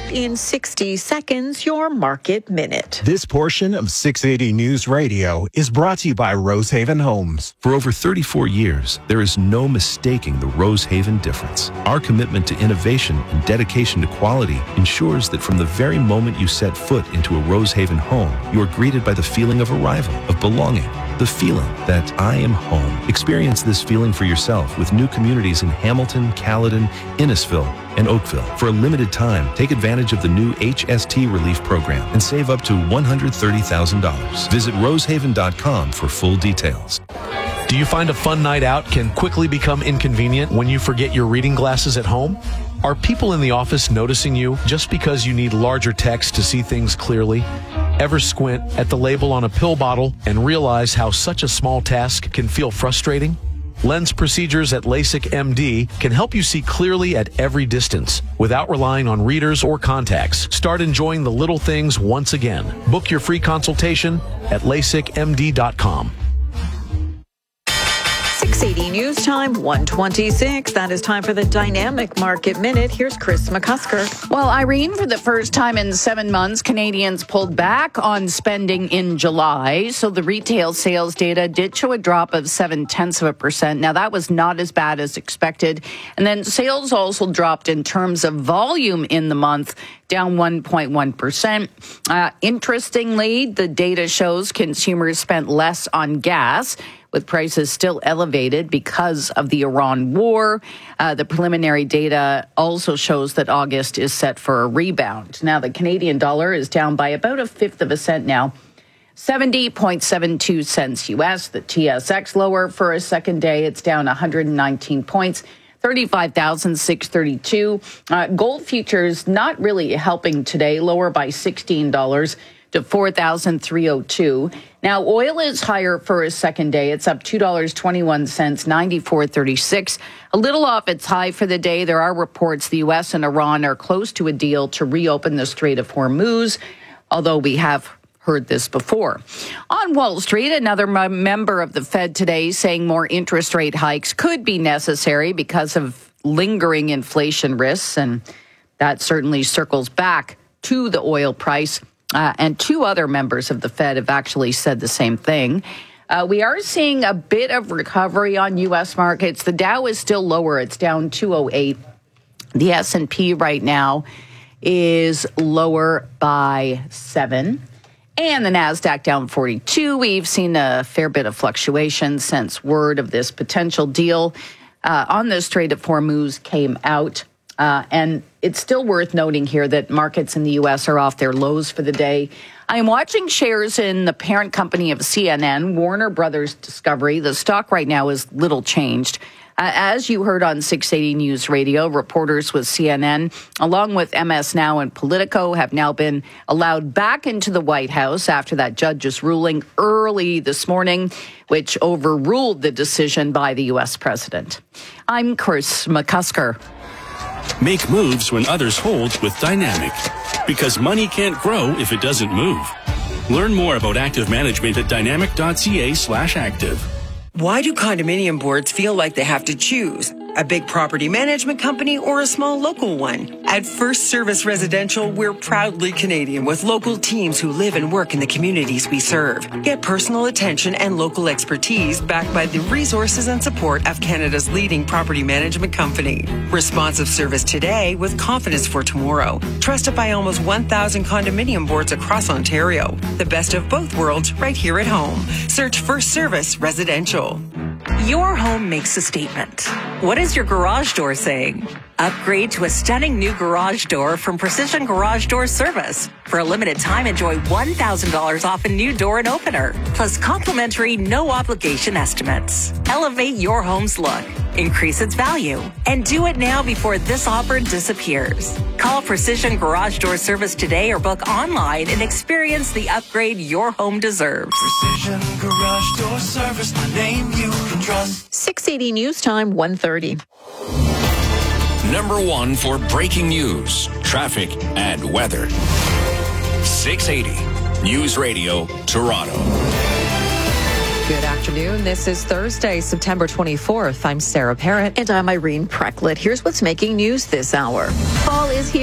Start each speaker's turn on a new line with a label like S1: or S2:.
S1: In 60 seconds, your Market Minute.
S2: This portion of 680 News Radio is brought to you by Rosehaven Homes.
S3: For over 34 years, there is no mistaking the Rosehaven difference. Our commitment to innovation and dedication to quality ensures that from the very moment you set foot into a Rosehaven home, you are greeted by the feeling of arrival, of belonging, the feeling that I am home. Experience this feeling for yourself with new communities in Hamilton, Caledon, Innisfil, and Oakville. For a limited time, take advantage of the new HST Relief Program and save up to $130,000. Visit rosehaven.com for full details.
S4: Do you find a fun night out can quickly become inconvenient when you forget your reading glasses at home? Are people in the office noticing you just because you need larger text to see things clearly? Ever squint at the label on a pill bottle and realize how such a small task can feel frustrating? Lens procedures at LASIK MD can help you see clearly at every distance without relying on readers or contacts. Start enjoying the little things once again. Book your free consultation at LASIKMD.com.
S1: 680 News Time, 1:26. That is time for the Dynamic Market Minute. Here's Chris McCusker.
S5: Well, Irene, for the first time in 7 months, Canadians pulled back on spending in July. So the retail sales data did show a drop of 0.7%. Now, that was not as bad as expected. And then sales also dropped in terms of volume in the month, down 1.1%. Interestingly, the data shows consumers spent less on gas, with prices still elevated because of the Iran war. The preliminary data also shows that August is set for a rebound. Now, the Canadian dollar is down by about 1/5 cent now, 70.72 cents U.S. The TSX lower for a second day. It's down 119 points. 35,632. Gold futures not really helping today, lower by $16 to 4,302. Now, oil is higher for a second day. It's up $2.21, 94.36. A little off its high for the day. There are reports the U.S. and Iran are close to a deal to reopen the Strait of Hormuz, although we have heard this before. On Wall Street, another member of the Fed today saying more interest rate hikes could be necessary because of lingering inflation risks, and that certainly circles back to the oil price. And two other members of the Fed have actually said the same thing. We are seeing a bit of recovery on U.S. markets. The Dow is still lower. It's down 208. The S&P right now is lower by 7. And the NASDAQ down 42. We've seen a fair bit of fluctuation since word of this potential deal on the Strait of Hormuz came out. And it's still worth noting here that markets in the U.S. are off their lows for the day. I am watching shares in the parent company of CNN, Warner Brothers Discovery. The stock right now is little changed. As you heard on 680 News Radio, reporters with CNN, along with MS Now and Politico, have now been allowed back into the White House after that judge's ruling early this morning, which overruled the decision by the U.S. president. I'm Chris McCusker.
S6: Make moves when others hold with Dynamic, because money can't grow if it doesn't move. Learn more about active management at dynamic.ca/active.
S7: Why do condominium boards feel like they have to choose? A big property management company or a small local one? At First Service Residential, we're proudly Canadian with local teams who live and work in the communities we serve. Get personal attention and local expertise backed by the resources and support of Canada's leading property management company. Responsive service today with confidence for tomorrow. Trusted by almost 1,000 condominium boards across Ontario. The best of both worlds right here at home. Search First Service Residential.
S8: Your home makes a statement. What is your garage door saying? Upgrade to a stunning new garage door from Precision Garage Door Service. For a limited time, enjoy $1,000 off a new door and opener, plus complimentary no-obligation estimates. Elevate your home's look, increase its value, and do it now before this offer disappears. Call Precision Garage Door Service today or book online and experience the upgrade your home deserves.
S9: Precision Garage Door Service, the name you can trust.
S1: 680 News Time, 1:30.
S10: Number one for breaking news, traffic, and weather. 680 News Radio, Toronto.
S11: Good afternoon. This is Thursday, September 24th. I'm Sarah Parrott.
S1: And I'm Irene Precklett. Here's what's making news this hour. Fall is here.